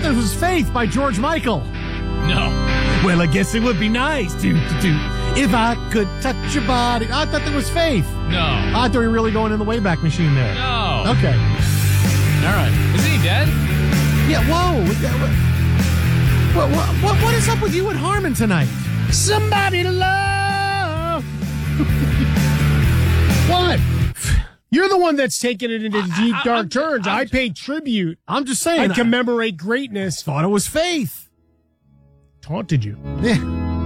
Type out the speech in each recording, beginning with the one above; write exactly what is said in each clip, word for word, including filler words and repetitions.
this was Faith by George Michael. No. Well, I guess it would be nice to, to, to if I could touch your body. I thought that was Faith. No. I thought we were really going in the Wayback Machine there. No. Okay. All right. Isn't he dead? Yeah, whoa. What, what, what, what is up with you and Harmon tonight? Somebody to love. What? You're the one that's taking it into deep, dark I, I, turns. I, I pay tribute. I'm just saying. I commemorate greatness. Thought it was Faith. Taunted you. Yeah.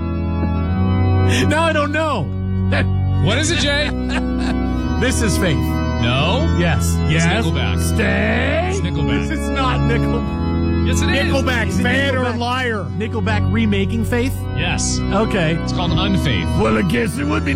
Now I don't know. What is it, Jay? This is Faith. No. Yes. Yes. It's Nickelback. Stay. It's Nickelback. This is not Nickelback. Yes, it Nickelback, is. Nickelback, fan Nickelback, or liar? Nickelback remaking Faith? Yes. Okay. It's called Unfaith. Well, I guess it would be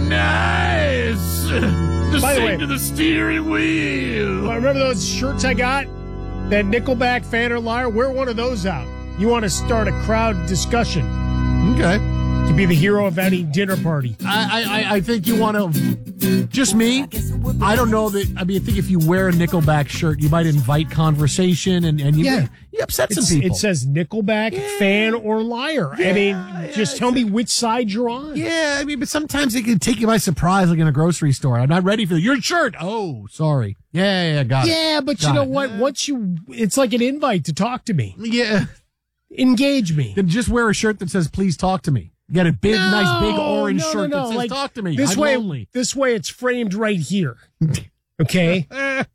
nice to By the sing way, to the steering wheel. Remember those shirts I got? That Nickelback, fan or liar? Wear one of those out. You want to start a crowd discussion. Okay. To be the hero of any dinner party. I, I, I think you want to, just me, I don't know that, I mean, I think if you wear a Nickelback shirt, you might invite conversation and, and you, Yeah. you upset It's, some people. it says Nickelback, Yeah. fan or liar. Yeah, I mean, yeah, just tell me which side you're on. Yeah, I mean, but sometimes it can take you by surprise, like in a grocery store. I'm not ready for your shirt. Oh, sorry. Yeah, yeah, yeah, got it. Yeah, but Got you know it. what? Once you, it's like an invite to talk to me. Yeah. Engage me. Then just wear a shirt that says, please talk to me. You got a big, No, nice, big orange no, shirt no, no. that says, Like, talk to me. This I'm way, lonely. this way, it's framed right here. Okay,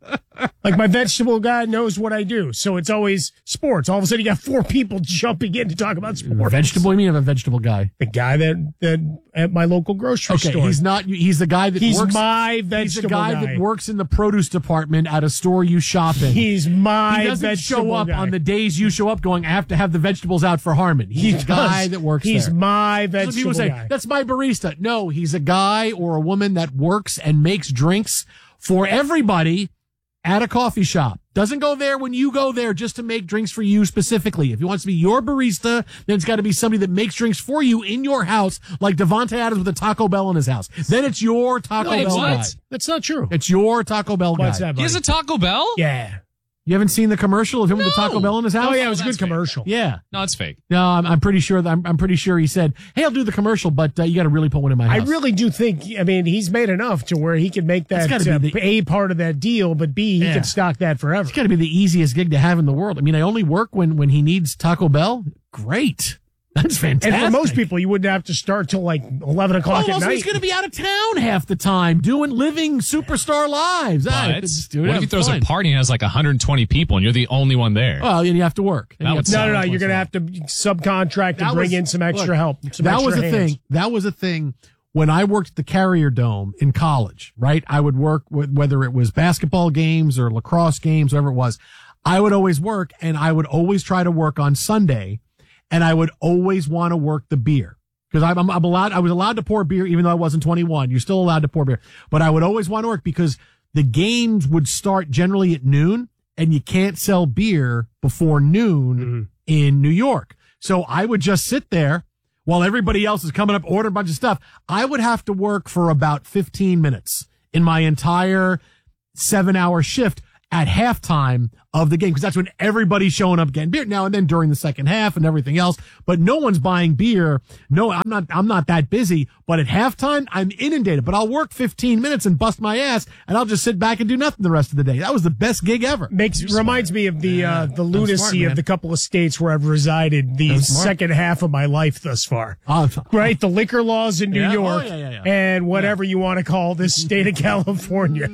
like my vegetable guy knows what I do, so it's always sports. All of a sudden, you got four people jumping in to talk about sports. Vegetable? You mean a vegetable guy? The guy that that at my local grocery Okay, store. he's not. He's the guy that He's works. my He's the vegetable guy, guy. that works in the produce department at a store you shop in. He's my he doesn't vegetable show up guy. on the days you show up going, I have to have the vegetables out for Harmon. He's He a guy does. that works He's there. my That's what vegetable people say, guy. that's my barista. No, he's a guy or a woman that works and makes drinks for everybody at a coffee shop. Doesn't go there when you go there just to make drinks for you specifically. If he wants to be your barista, then it's got to be somebody that makes drinks for you in your house, like Devontae Adams with a Taco Bell in his house. Then it's your Taco Wait, Bell what? guy. That's not true. It's your Taco Bell guy. What's that, He has buddy? a Taco Bell? Yeah. You haven't seen the commercial of him with the Taco Bell in his house? Oh, yeah, it was a that's good fake. commercial. Yeah. No, it's fake. No, I'm, I'm pretty sure that I'm, I'm pretty sure he said, "Hey, I'll do the commercial, but uh, you got to really put one in my I house." really do think, I mean, he's made enough to where he can make that That's gotta uh, be the- A part of that deal, but B, he Yeah. can stock that forever. It's got to be the easiest gig to have in the world. I mean, I only work when when he needs Taco Bell. Great, that's fantastic. And for most people, you wouldn't have to start till like eleven o'clock well, at also night. he's going to be out of town half the time doing living superstar lives. Ah, But just do it, what if have he throws fun. a party and has like one hundred twenty people and you're the only one there? Well, and you have to work. And That you would have to no, no, no. work You're going to once have to subcontract That and bring was- in some extra look, help. Some that extra was a hands. thing. That was a thing when I worked at the Carrier Dome in college, right? I would work with, whether it was basketball games or lacrosse games, whatever it was. I would always work, and I would always try to work on Sunday, and I would always want to work the beer. Because I'm, I'm, I'm allowed, I was allowed to pour beer even though I wasn't twenty-one. You're still allowed to pour beer. But I would always want to work because the games would start generally at noon, and you can't sell beer before noon Mm-hmm. in New York. So I would just sit there while everybody else is coming up, ordering a bunch of stuff. I would have to work for about fifteen minutes in my entire seven hour shift at halftime of the game, because that's when everybody's showing up getting beer now and then during the second half and everything else. But no one's buying beer. No, I'm not, I'm not that busy, but at halftime I'm inundated, but I'll work fifteen minutes and bust my ass and I'll just sit back and do nothing the rest of the day. That was the best gig ever. Makes reminds me of the uh, the lunacy smart, man. of the couple of states where I've resided the I'm smart. second half of my life thus far. Uh, Right, the liquor laws in New Yeah. Oh, York yeah, yeah, yeah. and whatever you want to call this state of California.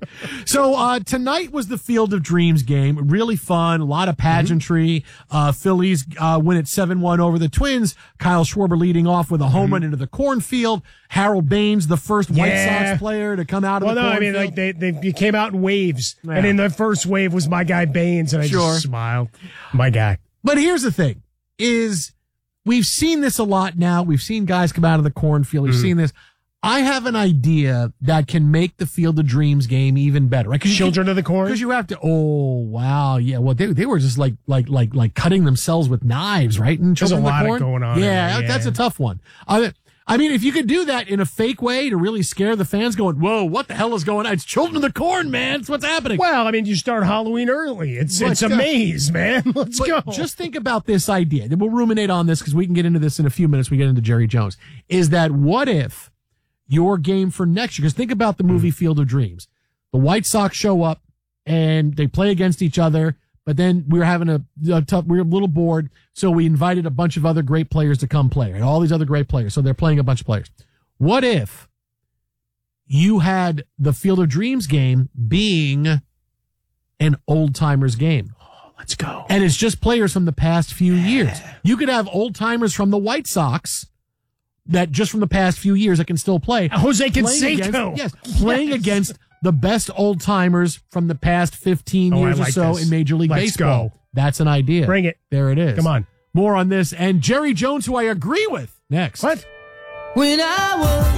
So uh, tonight was the Field of Dreams game. Really fun, a lot of pageantry. Uh, Phillies uh, win at seven one over the Twins. Kyle Schwarber leading off with a home run into the cornfield. Harold Baines, the first White Yeah. Sox player to come out of Well, the no, I cornfield. mean, like they they you came out in waves, Yeah. and in the first wave was my guy Baines, and I Sure. just smiled. My guy. But here's the thing: is we've seen this a lot now. We've seen guys come out of the cornfield. We've seen this. I have an idea that can make the Field of Dreams game even better. Right? Children of the Corn. Because you have to. Oh wow, yeah. Well, they they were just like like like like cutting themselves with knives, right? And There's Children a of the lot of Corn? going on in Yeah, there, yeah. that's a tough one. I I mean, if you could do that in a fake way to really scare the fans going, whoa, what the hell is going on? It's Children of the Corn, man. It's what's happening. Well, I mean, you start Halloween early. It's Let's it's a go. maze, man. Let's But go. just think about this idea. Then we'll ruminate on this because we can get into this in a few minutes. We get into Jerry Jones. Is that what if your game for next year? Because think about the movie Field of Dreams. The White Sox show up and they play against each other. But then we were having a, a tough, we were a little bored. So we invited a bunch of other great players to come play, right? All these other great players. So they're playing a bunch of players. What if you had the Field of Dreams game being an old timers game? Oh, let's go. And it's just players from the past few years. You could have old timers from the White Sox that just from the past few years that can still play. Jose Playing Canseco. against- Yes, playing Yes. against the best old timers from the past fifteen Oh, I years like or so this. in Major League Let's Baseball. go. That's an idea. Bring it. There it is. Come on. More on this and Jerry Jones, who I agree with, next. What? When I was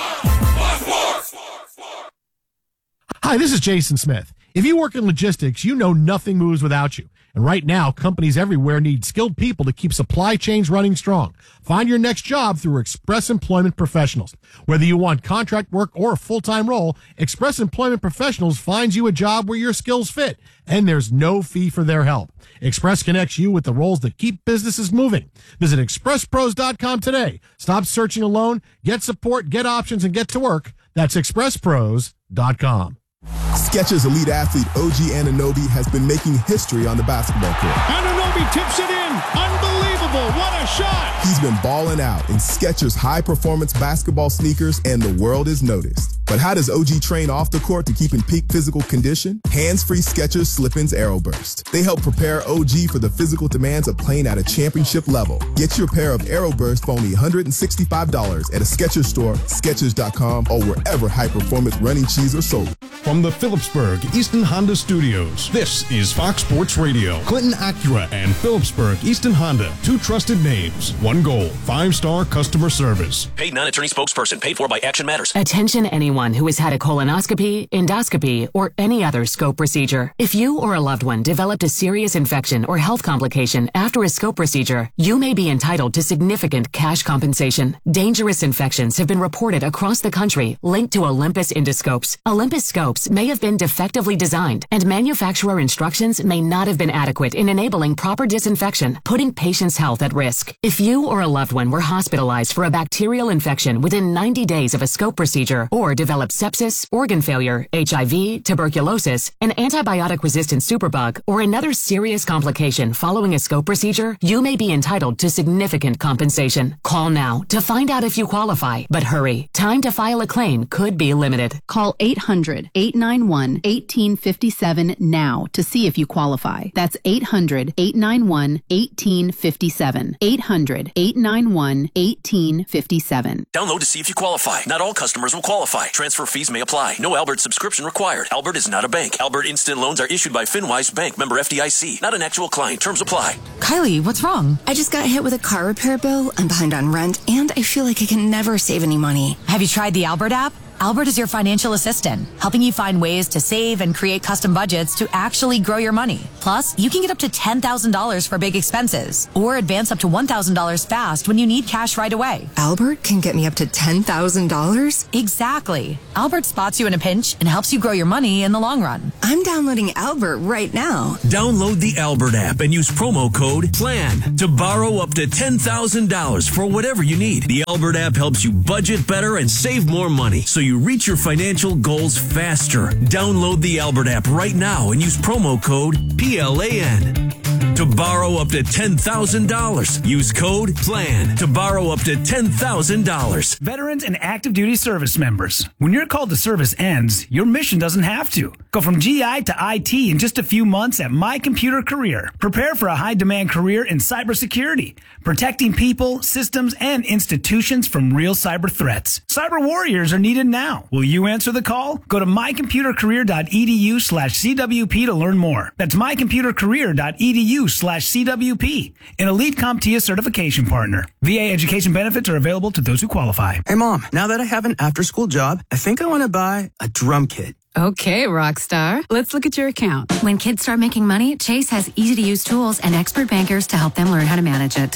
Hi, this is Jason Smith. If you work in logistics, you know nothing moves without you. And right now, companies everywhere need skilled people to keep supply chains running strong. Find your next job through Express Employment Professionals. Whether you want contract work or a full-time role, Express Employment Professionals finds you a job where your skills fit, and there's no fee for their help. Express connects you with the roles that keep businesses moving. Visit express pros dot com today. Stop searching alone, get support, get options, and get to work. That's express pros dot com. Skechers elite athlete O G Anunoby has been making history on the basketball court. Anunoby tips it in. Unbelievable. What a shot. He's been balling out in Skechers high-performance basketball sneakers, and the world has noticed. But how does O G train off the court to keep in peak physical condition? Hands-free Skechers Slip-ins Aeroburst. They help prepare O G for the physical demands of playing at a championship level. Get your pair of Aeroburst for only one hundred sixty-five dollars at a Skechers store, Skechers dot com, or wherever high-performance running shoes are sold. From the Phillipsburg Easton Honda Studios, this is Fox Sports Radio. Clinton Acura and Phillipsburg Easton Honda, two trusted names, one goal, five-star customer service. Paid non-attorney spokesperson, paid for by Action Matters. Attention anyone who has had a colonoscopy, endoscopy, or any other scope procedure. If you or a loved one developed a serious infection or health complication after a scope procedure, you may be entitled to significant cash compensation. Dangerous infections have been reported across the country linked to Olympus endoscopes. Olympus scopes may have been defectively designed, and manufacturer instructions may not have been adequate in enabling proper disinfection, putting patients' health at risk. If you or a loved one were hospitalized for a bacterial infection within ninety days of a scope procedure or developed sepsis, organ failure, H I V, tuberculosis, an antibiotic-resistant superbug, or another serious complication following a scope procedure, you may be entitled to significant compensation. Call now to find out if you qualify, but hurry. Time to file a claim could be limited. Call eight hundred, eight nine one, one eight five seven now to see if you qualify. That's eight hundred, eight nine one, one eight five seven. eight hundred, eight nine one, one eight five seven. Download to see if you qualify. Not all customers will qualify. Transfer fees may apply. No Albert subscription required. Albert is not a bank. Albert Instant Loans are issued by FinWise Bank, member F D I C. Not an actual client. Terms apply. Kylie, what's wrong? I just got hit with a car repair bill. I'm behind on rent, and I feel like I can never save any money. Have you tried the Albert app? Albert is your financial assistant, helping you find ways to save and create custom budgets to actually grow your money. Plus, you can get up to ten thousand dollars for big expenses or advance up to one thousand dollars fast when you need cash right away. Albert can get me up to ten thousand dollars? Exactly. Albert spots you in a pinch and helps you grow your money in the long run. I'm downloading Albert right now. Download the Albert app and use promo code PLAN to borrow up to ten thousand dollars for whatever you need. The Albert app helps you budget better and save more money so you reach your financial goals faster. Download the Albert app right now and use promo code P L A N to borrow up to ten thousand dollars. Use code PLAN to borrow up to ten thousand dollars. Veterans and active duty service members, when your call to service ends, your mission doesn't have to. Go from G I to I T in just a few months at My Computer Career. Prepare for a high-demand career in cybersecurity, protecting people, systems, and institutions from real cyber threats. Cyber warriors are needed now. Will you answer the call? Go to my computer career dot e d u slash C W P to learn more. That's my computer career dot e d u slash C W P, an elite CompTIA certification partner. V A education benefits are available to those who qualify. Hey, Mom, now that I have an after-school job, I think I want to buy a drum kit. Okay, Rockstar. Let's look at your account. When kids start making money, Chase has easy-to-use tools and expert bankers to help them learn how to manage it.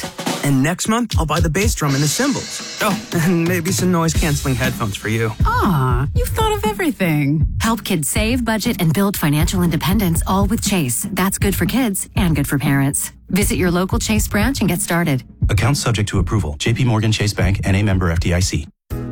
And next month, I'll buy the bass drum and the cymbals. Oh, and maybe some noise-canceling headphones for you. Aw, you've thought of everything. Help kids save, budget, and build financial independence, all with Chase. That's good for kids and good for parents. Visit your local Chase branch and get started. Account subject to approval. J P Morgan Chase Bank, N A member F D I C.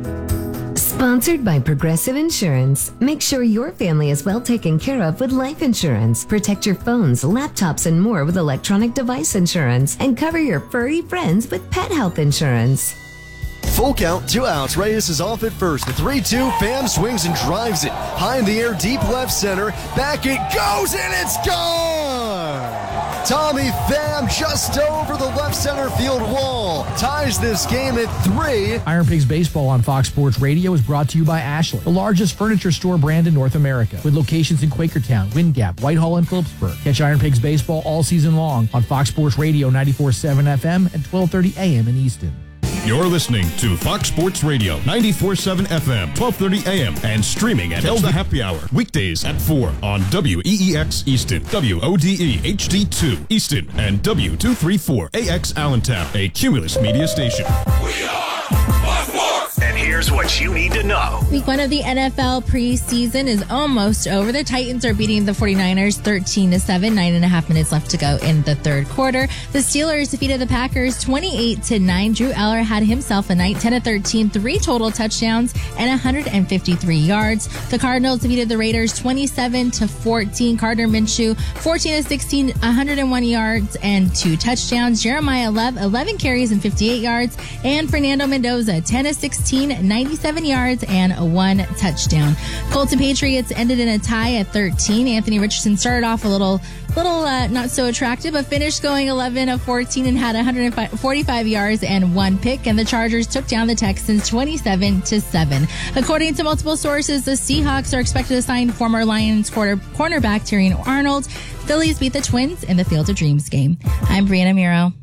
Sponsored by Progressive Insurance. Make sure your family is well taken care of with life insurance. Protect your phones, laptops, and more with electronic device insurance. And cover your furry friends with pet health insurance. Full count, two outs. Reyes is off at first. The three two, Pham swings and drives it. High in the air, deep left center. Back it goes, and it's gone! Tommy Pham just over the left center field wall. Ties this game at three. Iron Pigs Baseball on Fox Sports Radio is brought to you by Ashley, the largest furniture store brand in North America, with locations in Quakertown, Wind Gap, Whitehall, and Phillipsburg. Catch Iron Pigs Baseball all season long on Fox Sports Radio ninety-four point seven F M and twelve thirty A M in Easton. You're listening to Fox Sports Radio, ninety-four point seven F M, twelve thirty A M, and streaming at Tell the Happy Hour, weekdays at four on W E E X Easton, W O D E H D two Easton, and W two thirty-four A X Allentown, a Cumulus media station. We are Fox Sports! And here's what you need to know. Week one of the N F L preseason is almost over. The Titans are beating the 49ers thirteen to seven. Nine and a half minutes left to go in the third quarter. The Steelers defeated the Packers twenty-eight to nine. Drew Eller had himself a night, ten to thirteen, three total touchdowns and one hundred fifty-three yards. The Cardinals defeated the Raiders twenty-seven to fourteen. Gardner Minshew fourteen to sixteen, one hundred one yards and two touchdowns. Jeremiah Lev eleven carries and fifty-eight yards, and Fernando Mendoza ten to sixteen, ninety-seven yards and one touchdown. Colts and Patriots ended in a tie at thirteen. Anthony Richardson started off a little little uh, not so attractive, but finished going eleven of fourteen and had one hundred forty-five yards and one pick. And the Chargers took down the Texans twenty-seven to seven. According to multiple sources, the Seahawks are expected to sign former Lions quarter, cornerback Terrion Arnold. Phillies beat the Twins in the Field of Dreams game. I'm Brianna Miro.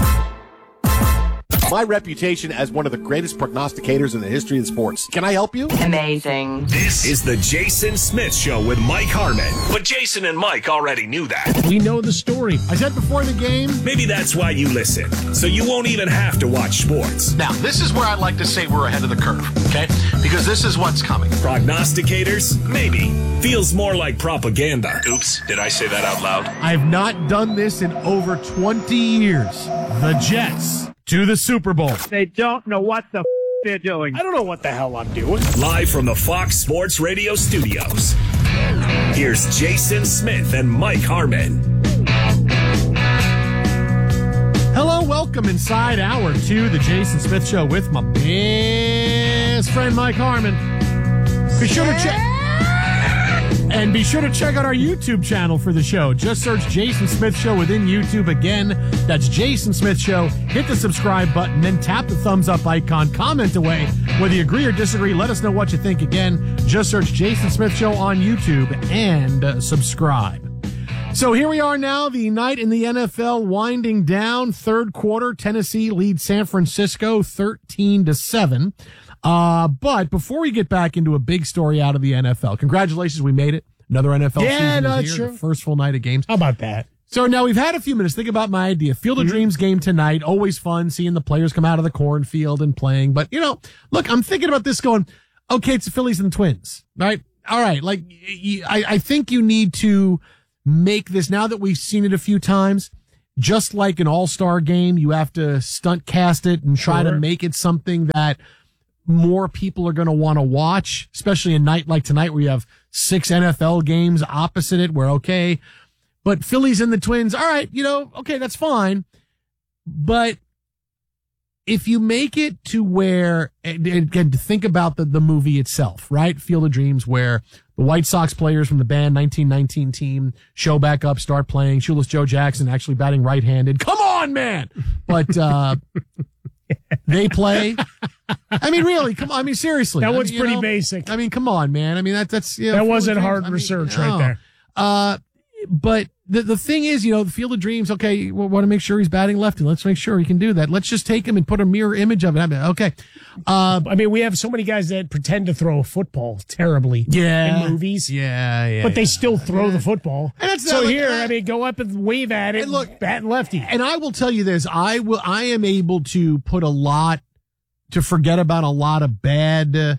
My reputation as one of the greatest prognosticators in the history of sports. Can I help you? Amazing. This is the Jason Smith Show with Mike Harmon. But Jason and Mike already knew that. We know the story. I said before the game. Maybe that's why you listen. So you won't even have to watch sports. Now, this is where I like to say we're ahead of the curve, okay? Because this is what's coming. Prognosticators? Maybe. Feels more like propaganda. Oops, did I say that out loud? I have not done this in over twenty years. The Jets to the Super Bowl. They don't know what the f- they're doing. I don't know what the hell I'm doing. Live from the Fox Sports Radio studios, here's Jason Smith and Mike Harmon. Hello, welcome inside hour two, the Jason Smith Show with my best friend Mike Harmon. Be sure to check. And be sure to check out our YouTube channel for the show. Just search Jason Smith Show within YouTube. Again, that's Jason Smith Show. Hit the subscribe button, then tap the thumbs up icon. Comment away. Whether you agree or disagree, let us know what you think. Again, just search Jason Smith Show on YouTube and uh, subscribe. So here we are now, the night in the N F L winding down. Third quarter, Tennessee leads San Francisco thirteen to seven. Uh, but before we get back into a big story out of the N F L, congratulations, we made it. Another N F L yeah, season no, is here, true. the first full night of games. How about that? So now we've had a few minutes. Think about my idea. Field of mm-hmm. Dreams game tonight. Always fun seeing the players come out of the cornfield and playing. But, you know, look, I'm thinking about this going, okay, it's the Phillies and the Twins, right? All right. Like, I, I think you need to make this, now that we've seen it a few times, just like an all-star game, you have to stunt cast it and try sure. to make it something that more people are going to want to watch, especially a night like tonight where you have six N F L games opposite it where, okay, but Phillies and the Twins, all right, you know, okay, that's fine. But if you make it to where, again, to think about the, the movie itself, right? Field of Dreams, where the White Sox players from the band nineteen nineteen team show back up, start playing. Shoeless Joe Jackson actually batting right-handed. Come on, man! But, uh, they play. I mean, really, come on. I mean, seriously. That I one's mean, pretty know, basic. I mean, come on, man. I mean, that, that's, you know, that wasn't dreams. hard I mean, research no. right there. Uh, but the, the thing is, you know, the Field of Dreams, okay, we want to make sure he's batting lefty. Let's make sure he can do that. Let's just take him and put a mirror image of it. I mean, okay. Uh, I mean, we have so many guys that pretend to throw a football terribly yeah, in movies. Yeah, yeah. But they yeah. still throw yeah. the football. And that's so like, here, uh, I mean, go up and wave at it and look, bat lefty. And I will tell you this, I will, I am able to put a lot, to forget about a lot of bad uh,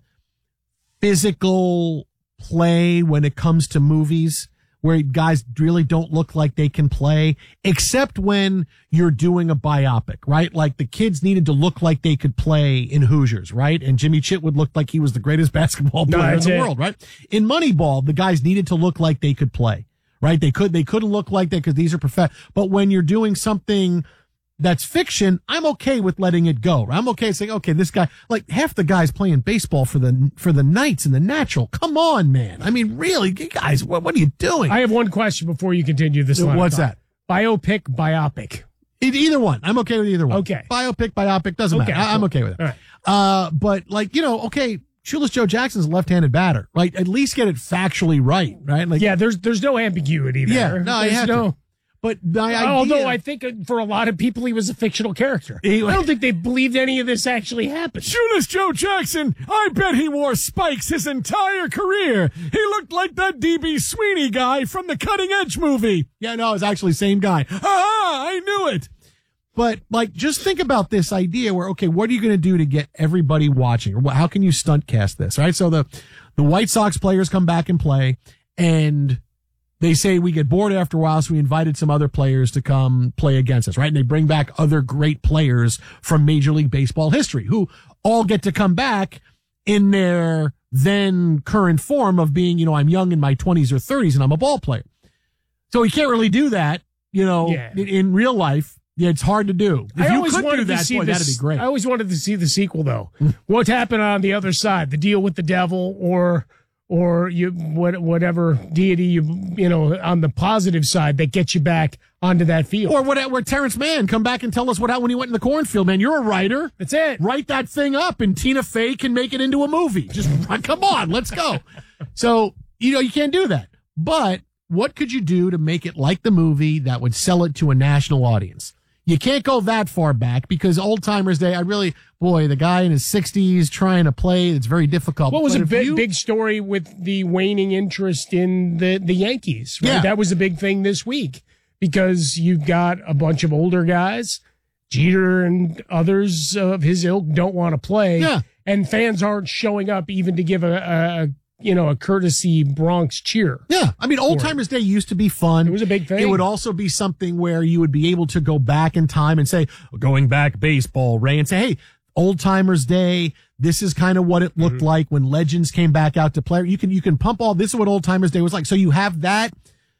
physical play when it comes to movies, where guys really don't look like they can play, except when you're doing a biopic, right? Like the kids needed to look like they could play in Hoosiers, right? And Jimmy Chitwood looked like he was the greatest basketball player no, in the it. world, right? In Moneyball, the guys needed to look like they could play, right? They could, they couldn't look like that because these are perfect. But when you're doing something that's fiction, I'm okay with letting it go. I'm okay saying, okay, this guy, like half the guys playing baseball for the for the Knights and the Natural. Come on, man. I mean, really, you guys, what, what are you doing? I have one question before you continue this. What's that? Biopic, biopic. It, either one. I'm okay with either one. Okay. Biopic, biopic, doesn't okay, matter. I, I'm okay with it. All right. Uh, but like, you know, okay, Shoeless Joe Jackson's a left-handed batter. Like, at least get it factually right, right? Like, yeah, there's there's no ambiguity there. Yeah, no, I there's have no. to. But my idea, although I think for a lot of people he was a fictional character. He, I don't think they believed any of this actually happened. Shoeless Joe Jackson, I bet he wore spikes his entire career. He looked like that D B Sweeney guy from the Cutting Edge movie. Yeah, no, it's actually the same guy. Ah, I knew it. But like, just think about this idea where, okay, what are you going to do to get everybody watching? Or how can you stunt cast this? Right. So the, the White Sox players come back and play, and they say we get bored after a while, so we invited some other players to come play against us, right? And they bring back other great players from Major League Baseball history who all get to come back in their then current form of being, you know, I'm young in my twenties or thirties and I'm a ball player. So you can't really do that, you know, yeah. in, in real life. Yeah, it's hard to do. If I you always could wanted do to that, see boy, this, that'd be great. I always wanted to see the sequel, though. What happened on the other side? The deal with the devil, or or you what, whatever deity you you know on the positive side that gets you back onto that field, or what? Where Terrence Mann come back and tell us what happened when he went in the cornfield. Man, you're a writer. That's it. Write that thing up, and Tina Fey can make it into a movie. Just come on, let's go. So you know you can't do that, but what could you do to make it like the movie that would sell it to a national audience? You can't go that far back because Old Timers Day, I really, boy, the guy in his sixties trying to play, it's very difficult. What was but a big, you, big story with the waning interest in the, the Yankees? Right? Yeah. That was a big thing this week because you've got a bunch of older guys, Jeter and others of his ilk don't want to play. Yeah. And fans aren't showing up even to give a, a you know, a courtesy Bronx cheer. Yeah. I mean, Old Timers Day used to be fun. It was a big thing. It would also be something where you would be able to go back in time and say, going back baseball, Ray, and say, hey, Old Timers Day, this is kind of what it looked mm-hmm. like when legends came back out to play. You can, you can pump all, this is what Old Timers Day was like. So you have that,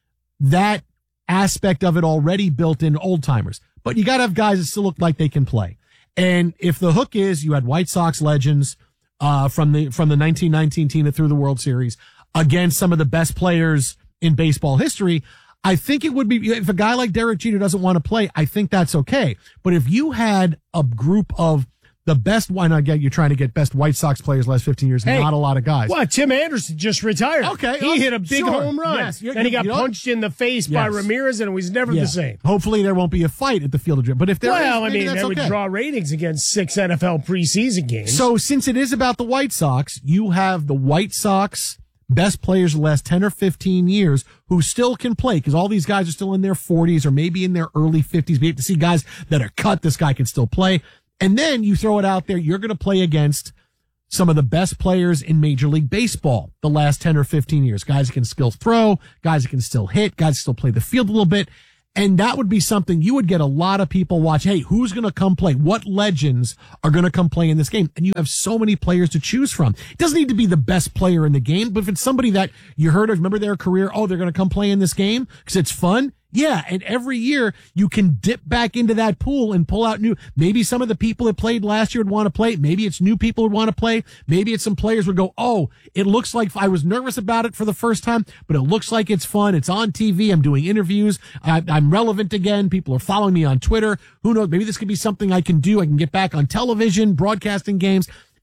that aspect of it already built in Old Timers, but you got to have guys that still look like they can play. And if the hook is you had White Sox legends, Uh, from the, from the nineteen nineteen team that threw the World Series against some of the best players in baseball history, I think it would be, if a guy like Derek Jeter doesn't want to play, I think that's okay. But if you had a group of the best, why not get, you're trying to get best White Sox players the last fifteen years, hey, not a lot of guys. Well, Tim Anderson just retired. Okay. He uh, hit a big sure. home run. Yes. Then he got you know, punched in the face yes. by Ramirez, and it was never yeah. the same. Hopefully there won't be a fight at the Field of Dreams. But if there well, is, I mean, that's that okay. would draw ratings against six N F L preseason games. So since it is about the White Sox, you have the White Sox best players the last ten or fifteen years who still can play because all these guys are still in their forties or maybe in their early fifties. We have to see guys that are cut. This guy can still play. And then you throw it out there. You're going to play against some of the best players in Major League Baseball the last ten or fifteen years. Guys who can still throw, guys who can still hit, guys who still play the field a little bit. And that would be something you would get a lot of people watch. Hey, who's going to come play? What legends are going to come play in this game? And you have so many players to choose from. It doesn't need to be the best player in the game, but if it's somebody that you heard of, remember their career, oh, they're going to come play in this game because it's fun. Yeah, and every year you can dip back into that pool and pull out new. Maybe some of the people that played last year would want to play. Maybe it's new people would want to play. Maybe it's some players would go, oh, it looks like I was nervous about it for the first time, but it looks like it's fun. It's on T V. I'm doing interviews. I, I'm relevant again. People are following me on Twitter. Who knows? Maybe this could be something I can do. I can get back on television, broadcasting games.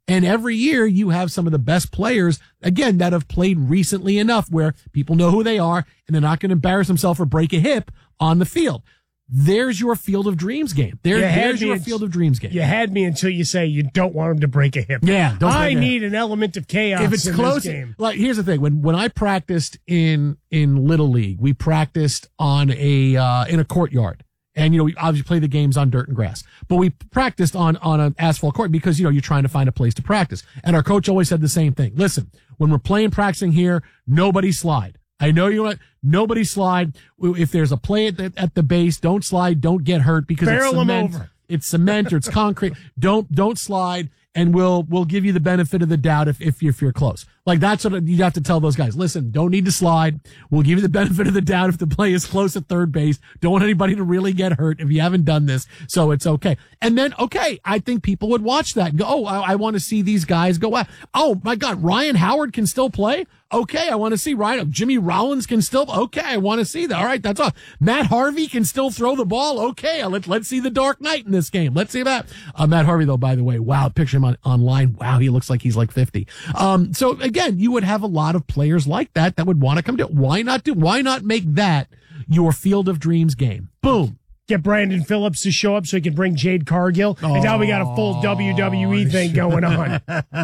And every year you have some of the best players, again, that have played recently enough where people know who they are and they're not going to embarrass themselves or break a hip on the field. There's your Field of Dreams game. There, there's your Field of Dreams game. You had me until you say you don't want him to break a hip. Yeah. Don't I need an element of chaos if it's in close, this game. Like, here's the thing. When, when I practiced in, in Little League, we practiced on a, uh, in a courtyard. And, you know, we obviously play the games on dirt and grass, but we practiced on, on an asphalt court because, you know, you're trying to find a place to practice. And our coach always said the same thing. Listen, when we're playing, practicing here, nobody slide. I know you want nobody slide. If there's a play at the, at the base, don't slide, don't get hurt because Barrel it's cement. them over. It's cement or it's concrete. Don't, don't slide. And we'll, we'll give you the benefit of the doubt if, if you're, if you're close. Like that's what you have to tell those guys. Listen, don't need to slide. We'll give you the benefit of the doubt if the play is close at third base. Don't want anybody to really get hurt if you haven't done this. So it's okay. And then, okay, I think people would watch that and go, oh, I, I want to see these guys go out. Oh my God, Ryan Howard can still play. Okay, I want to see Ryan. Jimmy Rollins can still. Okay, I want to see that. All right, that's all. Matt Harvey can still throw the ball. Okay, let's let's see the Dark Knight in this game. Let's see that. Uh, Matt Harvey, though, by the way, wow, picture him on, online. Wow, he looks like he's like fifty. Um, so again, you would have a lot of players like that that would want to come to. Why not do? Why not make that your Field of Dreams game? Boom. Get Brandon Phillips to show up so he can bring Jade Cargill. Oh, and now we got a full W W E thing going on.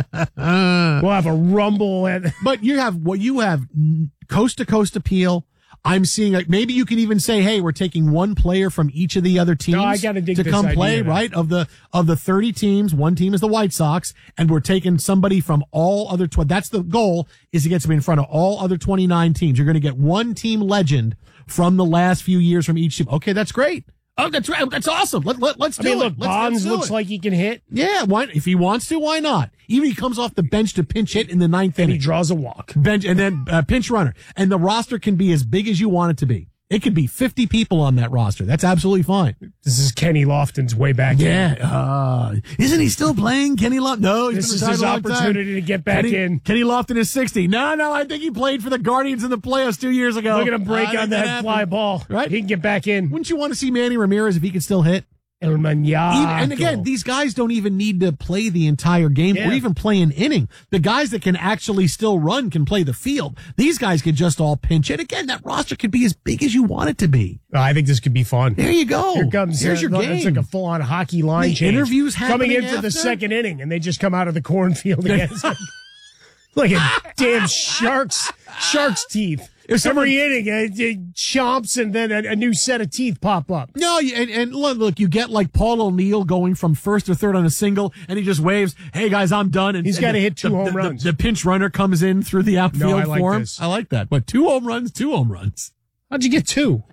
We'll have a rumble. At- but you have what you have coast to coast appeal. I'm seeing like maybe you can even say, hey, we're taking one player from each of the other teams no, I gotta dig to this come idea play, now. right? Of the of the thirty teams, one team is the White Sox, and we're taking somebody from all other tw- that's the goal is to get somebody in front of all other twenty-nine teams. You're going to get one team legend from the last few years from each team. Okay, that's great. Oh, that's right. That's awesome. Let, let, let's I do mean, it. look, Let's, Bonds let's do looks it. like he can hit. Yeah, why, if he wants to, why not? Even if he comes off the bench to pinch hit in the ninth And inning. he draws a walk. Bench, and then uh, pinch runner. And the roster can be as big as you want it to be. It could be fifty people on that roster. That's absolutely fine. This is Kenny Lofton's way back Yeah. in. Uh, isn't he still playing, Kenny Lofton? No, he's This been is retired his a long time. opportunity to get back Kenny, in. Kenny Lofton is sixty. No, no, I think he played for the Guardians in the playoffs two years ago. Look at him break I on think that happened. fly ball. Right? He can get back in. Wouldn't you want to see Manny Ramirez if he could still hit? El Maniaco. Even, and again, these guys don't even need to play the entire game Yeah. or even play an inning. The guys that can actually still run can play the field. These guys could just all pinch it. Again, that roster could be as big as you want it to be. Oh, I think this could be fun. There you go. Here comes Here's uh, your game. It's like a full-on hockey line The change. interviews coming in happening for the after? second inning, and they just come out of the cornfield again. Like a damn shark's shark's teeth. If someone- Every inning, it, it chomps, and then a, a new set of teeth pop up. No, you- and, and look, look, you get like Paul O'Neill going from first or third on a single, and he just waves, "Hey guys, I'm done." And He's and gotta the- hit two the, home the, runs. The, the pinch runner comes in through the outfield No, I like for him. this. I like that. But two home runs, two home runs. How'd you get two?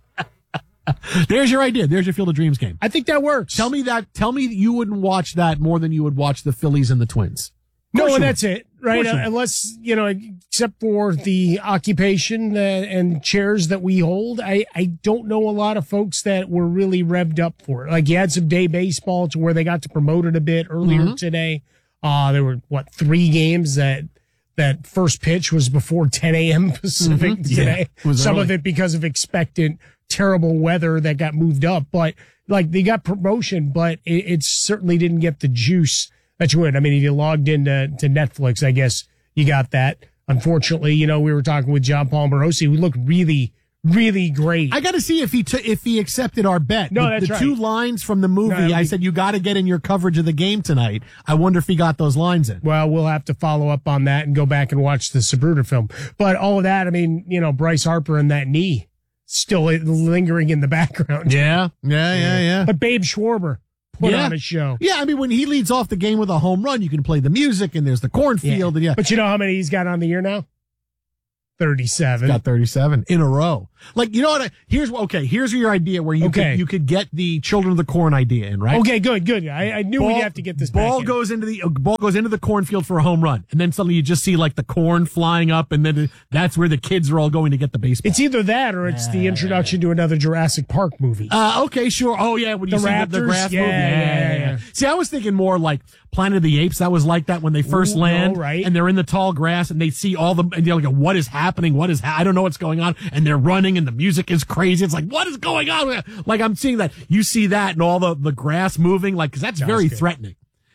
There's your idea. There's your Field of Dreams game. I think that works. Tell me that. Tell me that you wouldn't watch that more than you would watch the Phillies and the Twins. No, course and you that's it, right? course you Uh, would. unless, you know, except for the occupation uh, and chairs that we hold, I, I don't know a lot of folks that were really revved up for it. Like, you had some day baseball to where they got to promote it a bit earlier Mm-hmm. today. Uh, there were, what, three games that that first pitch was before ten a.m. Pacific Mhm. Yeah, today. it was Some early. of it because of expectant terrible weather that got moved up. But, like, they got promotion, but it, it certainly didn't get the juice that you would. I mean, if you logged into to Netflix, I guess you got that. Unfortunately, you know, we were talking with John Paul Morosi, who looked really, really great. I got to see if he t- if he accepted our bet. No, the, that's the right. two lines from the movie. No, I we- said you got to get in your coverage of the game tonight. I wonder if he got those lines in. Well, we'll have to follow up on that and go back and watch the Sabruder film. But all of that, I mean, you know, Bryce Harper and that knee still lingering in the background. Yeah, yeah, yeah, yeah. But Babe Schwarber put Yeah. on a show. Yeah, I mean, when he leads off the game with a home run, you can play the music and there's the cornfield. And yeah, But you know how many he's got on the year now? thirty-seven. got thirty-seven in a row. Like, you know what? I, here's okay. Here's your idea where you Okay. could, you could get the Children of the Corn idea in, right? Okay, good, good. I, I knew Ball- we'd have to get this ball back in. goes into the uh, ball goes into the cornfield for a home run, and then suddenly you just see like the corn flying up, and then it- that's where the kids are all going to get the baseball. It's either that or it's the introduction to another Jurassic Park movie. Uh, okay, sure. Oh yeah, when you The see the, the Raptors? grass Yeah, move. yeah, yeah, yeah. See, I was thinking more like Planet of the Apes. That was like that when they first Ooh, no, land, right. and they're in the tall grass, and they see all the, and they're like, "What is happening? What is? Ha- I don't know what's going on." And they're running, and the music is crazy. It's like, what is going on? Like I'm seeing that. You see that, and all the the grass moving, like because that's Sounds very good. threatening.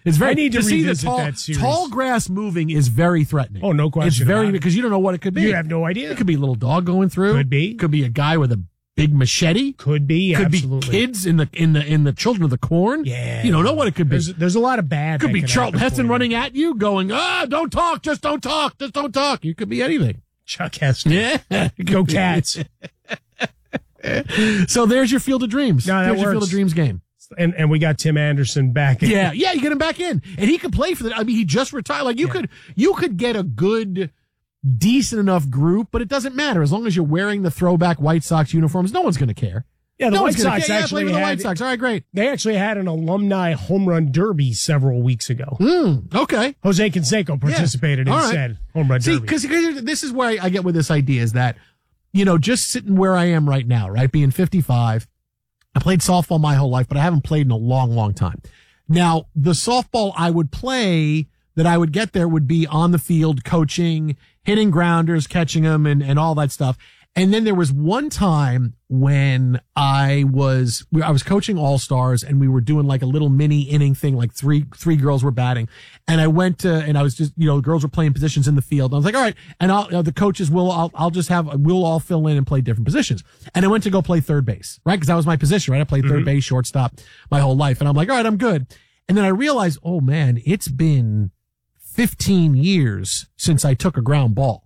It's very I need to, to see the revisit tall, that series. tall grass moving is very threatening. Oh, no question It's very about it. because you don't know what it could be. You have no idea. It could be a little dog going through. Could be. Could be a guy with a big machete. Could be. Could absolutely. be kids in the in the in the Children of the Corn. Yeah. You don't know what it could be. There's, there's a lot of bad. Could that be can Charlton happen for Heston you. running at you, going, ah, don't talk, just don't talk, just don't talk. You could be anything. Chuck Heston. Yeah. Go Cats. So there's your Field of Dreams. No, that there's your works. Field of Dreams game. And and we got Tim Anderson back. In. Yeah, yeah, you get him back in, and he could play for the. I mean, he just retired. Like you yeah. could, you could get a good, decent enough group, but it doesn't matter as long as you're wearing the throwback White Sox uniforms. No one's going to care. Yeah, the no White Sox care. actually yeah, the had, White Sox. All right, great. They actually had an alumni home run derby several weeks ago. Mm, okay, Jose Canseco participated yeah. and right. said home run See, derby. because this is where I, I get with this idea is that, you know, just sitting where I am right now, right, being fifty-five. I played softball my whole life, but I haven't played in a long, long time. Now, the softball I would play that I would get there would be on the field, coaching, hitting grounders, catching them, and, and all that stuff. And then there was one time when I was, I was coaching All-Stars and we were doing like a little mini inning thing, like three, three girls were batting. And I went to, and I was just, you know, the girls were playing positions in the field. And I was like, all right. And I'll, uh, the coaches will, I'll, I'll just have, we'll all fill in and play different positions. And I went to go play third base, right? Cause that was my position, right? I played third mm-hmm. base, shortstop my whole life. And I'm like, all right, I'm good. And then I realized, oh man, it's been fifteen years since I took a ground ball.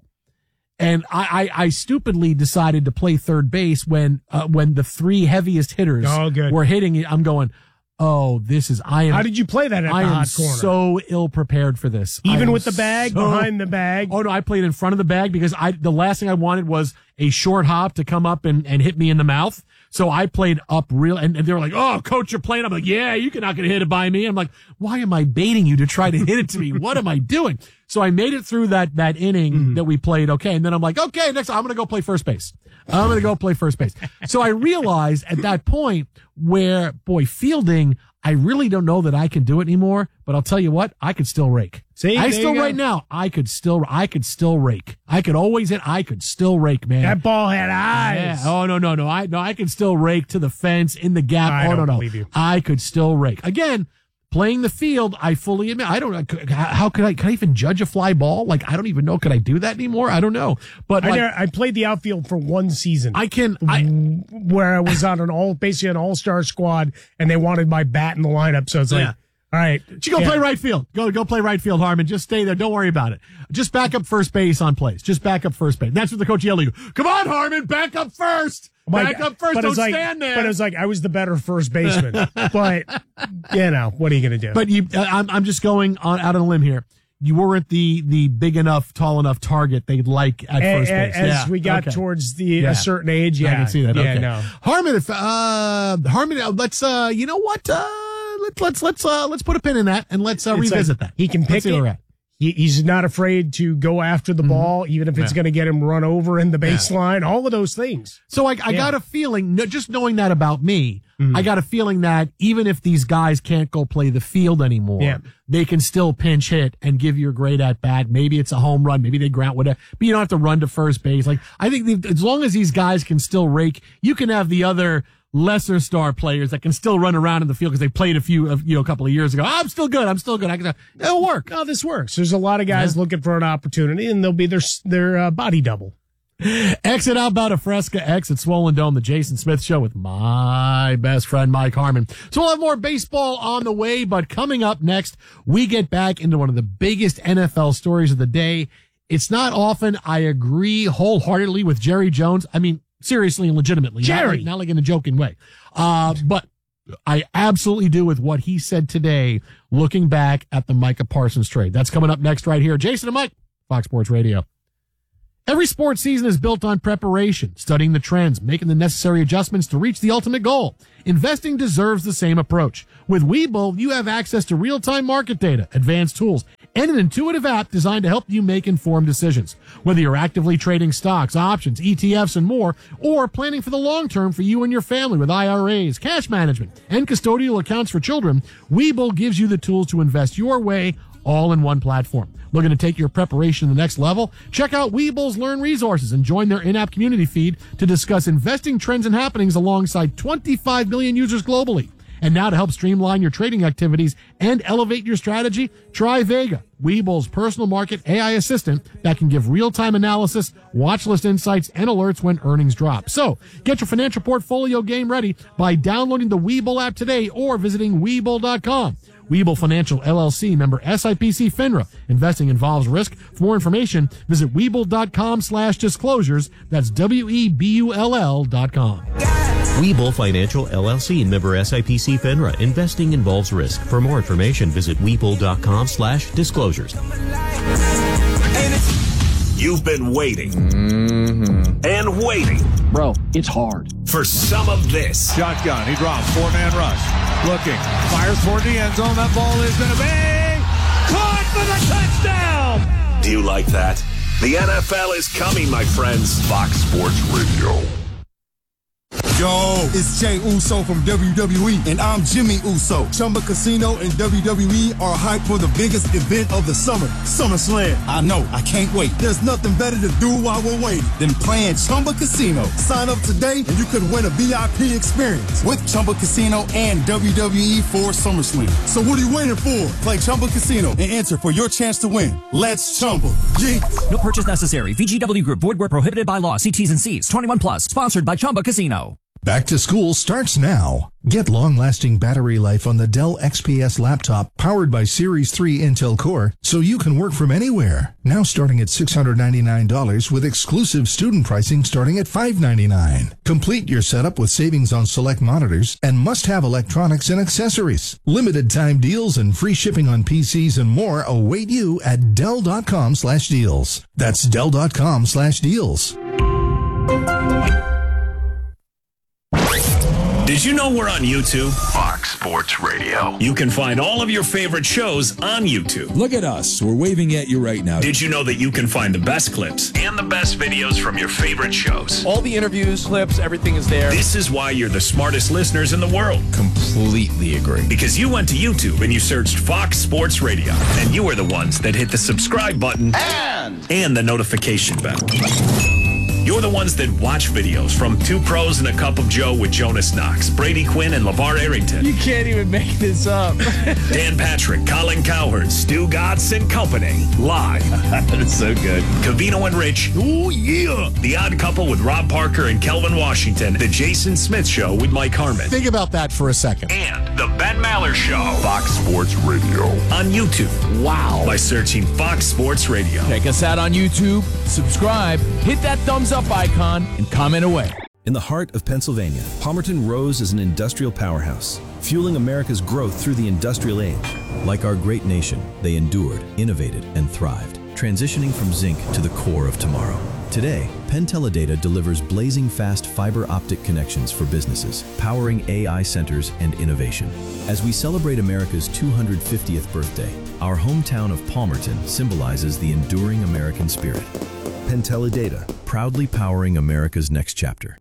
And I, I, I stupidly decided to play third base when, uh, when the three heaviest hitters oh, good. were hitting it. I'm going, oh, this is, I am. How did you play that at I the am hot corner? so ill prepared for this. Even with the bag, so, behind the bag? Oh no, I played in front of the bag because I, the last thing I wanted was a short hop to come up and, and hit me in the mouth. So I played up real, and, and they were like, oh, coach, you're playing. I'm like, yeah, you're not going to hit it by me. I'm like, why am I baiting you to try to hit it to me? What am I doing? So I made it through that, that inning mm-hmm. that we played. Okay. And then I'm like, okay, next I'm going to go play first base. I'm going to go play first base. So I realized at that point where, boy, fielding, I really don't know that I can do it anymore, but I'll tell you what, I could still rake. See, I still right now, I could still, I could still rake. I could always hit, I could still rake, man. That ball had eyes. Yeah. Oh, no, no, no. I, no, I can still rake to the fence, in the gap. I oh, don't no, no. believe you. I could still rake. Again, playing the field, I fully admit, I don't know. How could I, could I even judge a fly ball? Like, I don't even know. Could I do that anymore? I don't know. But I, like, never, I played the outfield for one season. I can, I, where I was on an all, basically an all-star squad and they wanted my bat in the lineup. So it's like, yeah. all right. You go yeah. play right field. Go, go play right field, Harmon. Just stay there. Don't worry about it. Just back up first base on plays. Just back up first base. That's what the coach yelled at you. Come on, Harmon, back up first. Back Like, up first. but Don't it's like, stand there. But it was like I was the better first baseman. But you know, what are you going to do? But you, uh, I'm, I'm just going on out on a limb here. You weren't the, the big enough, tall enough target they'd like at a, first a, base. As yeah. we got okay. towards the yeah. a certain age, yeah, I can see that. Yeah, okay. no. Harmon, if, uh, Harmon, uh, let's, uh, you know what? Uh, let's, let's, let's, uh, let's put a pin in that and let's, uh, It's revisit like that. He can Let's pick see where we're it. at. He, he's not afraid to go after the mm-hmm. ball, even if it's Yeah. going to get him run over in the baseline. Yeah. All of those things. So I, I Yeah. got a feeling, no, just knowing that about me, Mhm. I got a feeling that even if these guys can't go play the field anymore, Yeah. they can still pinch hit and give you a great at bat. Maybe it's a home run, maybe they ground whatever, but you don't have to run to first base. Like I think the, as long as these guys can still rake, you can have the other lesser star players that can still run around in the field because they played a few, you know, a couple of years ago. I'm still good. I'm still good. I can. It'll work. Oh, this works. There's a lot of guys Yeah. looking for an opportunity, and they'll be their their uh, body double. Exit Outbound of Fresca, exit Swollen Dome, the Jason Smith Show with my best friend, Mike Harmon. So we'll have more baseball on the way, but coming up next, we get back into one of the biggest N F L stories of the day. It's not often I agree wholeheartedly with Jerry Jones. I mean, seriously and legitimately. Jerry. Not like, not like in a joking way. Uh, but I absolutely do with what he said today, looking back at the Micah Parsons trade. That's coming up next right here. Jason and Mike, Fox Sports Radio. Every sports season is built on preparation, studying the trends, making the necessary adjustments to reach the ultimate goal. Investing deserves the same approach. With Webull, you have access to real-time market data, advanced tools, and an intuitive app designed to help you make informed decisions. Whether you're actively trading stocks, options, E T Fs, and more, or planning for the long term for you and your family with I R As, cash management, and custodial accounts for children, Webull gives you the tools to invest your way all in one platform. Looking to take your preparation to the next level? Check out Webull's Learn Resources and join their in-app community feed to discuss investing trends and happenings alongside twenty-five million users globally. And now to help streamline your trading activities and elevate your strategy, try Vega, Weeble's personal market A I assistant that can give real-time analysis, watch list insights, and alerts when earnings drop. So get your financial portfolio game ready by downloading the Weeble app today or visiting Weeble dot com. Weeble Financial L L C, member S I P C FINRA. Investing involves risk. For more information, visit Weeble dot com slash disclosures. That's W E B U L L dot com. Weeble Financial L L C, member S I P C FINRA. Investing involves risk. For more information, visit Weeble dot com slash disclosures. You've been waiting mm-hmm. and waiting. Bro, it's hard. For some of this. Shotgun. He drops. Four-man rush. Looking. Fires toward the end zone. That ball is going to be caught for the touchdown. Do you like that? The N F L is coming, my friends. Fox Sports Radio. Yo, it's Jay Uso from W W E, and I'm Jimmy Uso. Chumba Casino and W W E are hyped for the biggest event of the summer, SummerSlam. I know, I can't wait. There's nothing better to do while we're waiting than playing Chumba Casino. Sign up today, and you could win a V I P experience with Chumba Casino and W W E for SummerSlam. So what are you waiting for? Play Chumba Casino and enter for your chance to win. Let's Chumba. Yeah. No purchase necessary. V G W Group. Void where prohibited by law. See T's and C's. twenty-one plus. Sponsored by Chumba Casino. Back to school starts now. Get long-lasting battery life on the Dell X P S laptop powered by Series three Intel Core so you can work from anywhere. Now starting at six hundred ninety-nine dollars with exclusive student pricing starting at five hundred ninety-nine dollars. Complete your setup with savings on select monitors and must-have electronics and accessories. Limited time deals and free shipping on P Cs and more await you at Dell dot com slash deals. That's Dell dot com slash deals. Did you know we're on YouTube? Fox Sports Radio. You can find all of your favorite shows on YouTube. Look at us. We're waving at you right now. Did you know that you can find the best clips and the best videos from your favorite shows? All the interviews, clips, everything is there. This is why you're the smartest listeners in the world. Completely agree. Because you went to YouTube and you searched Fox Sports Radio. And you are the ones that hit the subscribe button and, and the notification bell. You're the ones that watch videos from Two Pros and a Cup of Joe with Jonas Knox, Brady Quinn, and LeVar Arrington. You can't even make this up. Dan Patrick, Colin Cowherd, Stu Gatz and Company. Live. That's so good. Covino and Rich. Oh, yeah. The Odd Couple with Rob Parker and Kelvin Washington. The Jason Smith Show with Mike Harmon. Think about that for a second. And The Ben Maller Show. Fox Sports Radio. On YouTube. Wow. By searching Fox Sports Radio. Check us out on YouTube. Subscribe. Hit that thumbs up icon and comment away. In the heart of Pennsylvania, Palmerton rose as an industrial powerhouse, fueling America's growth through the industrial age. Like our great nation, they endured, innovated, and thrived, transitioning from zinc to the core of tomorrow. Today, Penn Teledata delivers blazing fast fiber optic connections for businesses, powering A I centers and innovation. As we celebrate America's two hundred fiftieth birthday, our hometown of Palmerton symbolizes the enduring American spirit. Penn Teledata, proudly powering America's next chapter.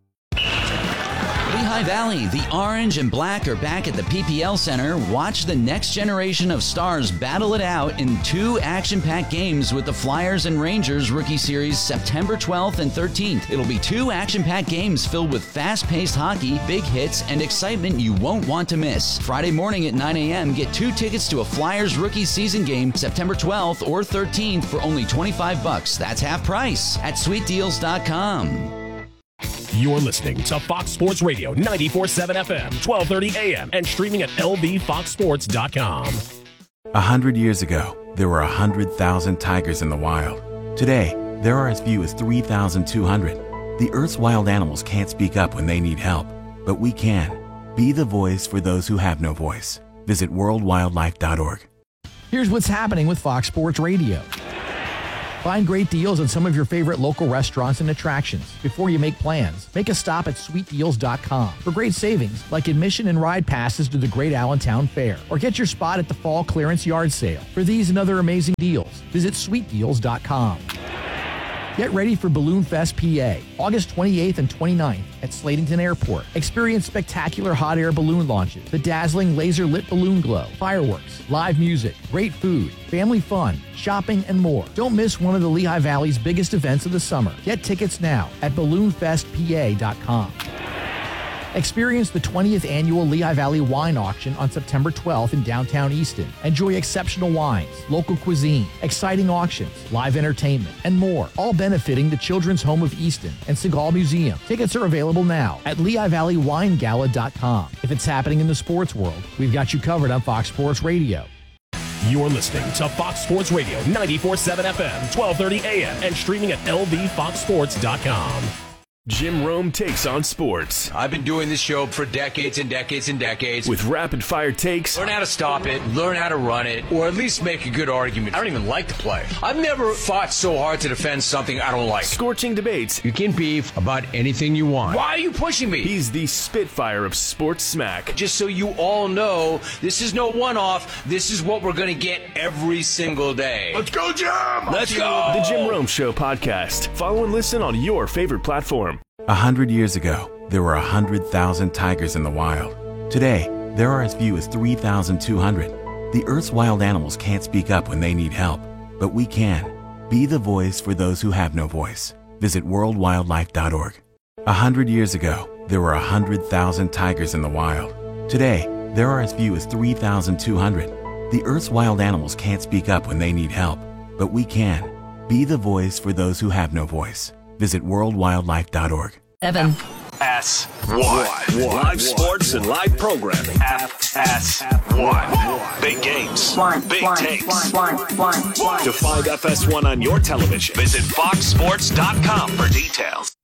Lehigh Valley, the orange and black are back at the P P L Center. Watch the next generation of stars battle it out in two action-packed games with the Flyers and Rangers Rookie Series September twelfth and thirteenth. It'll be two action-packed games filled with fast-paced hockey, big hits, and excitement you won't want to miss. Friday morning at nine a.m., get two tickets to a Flyers Rookie Season game September twelfth or thirteenth for only twenty-five bucks. That's half price at sweet deals dot com. You're listening to Fox Sports Radio ninety-four point seven F M, twelve thirty A M, and streaming at L V fox sports dot com. A hundred years ago, there were a hundred thousand tigers in the wild. Today, there are as few as three thousand two hundred. The Earth's wild animals can't speak up when they need help, but we can. Be the voice for those who have no voice. Visit world wildlife dot org. Here's what's happening with Fox Sports Radio. Find great deals on some of your favorite local restaurants and attractions. Before you make plans, make a stop at sweet deals dot com for great savings like admission and ride passes to the Great Allentown Fair. Or get your spot at the Fall Clearance Yard Sale. For these and other amazing deals, visit sweet deals dot com. Get ready for Balloon Fest P A, August twenty-eighth and twenty-ninth at Slatington Airport. Experience spectacular hot air balloon launches, the dazzling laser-lit balloon glow, fireworks, live music, great food, family fun, shopping, and more. Don't miss one of the Lehigh Valley's biggest events of the summer. Get tickets now at balloon fest p a dot com. Experience the twentieth annual Lehigh Valley Wine Auction on September twelfth in downtown Easton. Enjoy exceptional wines, local cuisine, exciting auctions, live entertainment, and more, all benefiting the Children's Home of Easton and Segal Museum. Tickets are available now at Lehigh Valley Wine Gala dot com. If it's happening in the sports world, we've got you covered on Fox Sports Radio. You're listening to Fox Sports Radio ninety-four point seven F M, twelve thirty A M, and streaming at L V fox sports dot com. Jim Rome takes on sports. I've been doing this show for decades and decades and decades. With rapid-fire takes. Learn how to stop it, learn how to run it, or at least make a good argument. I don't even like to play. I've never fought so hard to defend something I don't like. Scorching debates. You can beef about anything you want. Why are you pushing me? He's the Spitfire of sports smack. Just so you all know, this is no one-off. This is what we're going to get every single day. Let's go, Jim! Let's go! The Jim Rome Show podcast. Follow and listen on your favorite platform. A hundred years ago, there were a hundred thousand tigers in the wild. Today, there are as few as three thousand two hundred. The Earth's wild animals can't speak up when they need help, but we can. Be the voice for those who have no voice. Visit world wildlife dot org. A hundred years ago, there were a hundred thousand tigers in the wild. Today, there are as few as three thousand two hundred. The Earth's wild animals can't speak up when they need help, but we can. Be the voice for those who have no voice. Visit world wildlife dot org. Evan. S one. Live sports and live programming. F S one. Big games. One, Big one, takes. one, one, one, one. To find F S one on your television, visit fox sports dot com for details.